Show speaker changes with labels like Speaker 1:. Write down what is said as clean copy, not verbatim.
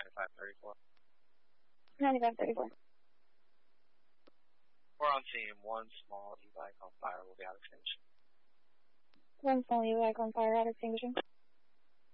Speaker 1: 9534.
Speaker 2: 9534.
Speaker 1: We're on scene. One small e-bike on fire will be out extinguishing.
Speaker 2: One small e-bike on fire, out extinguishing.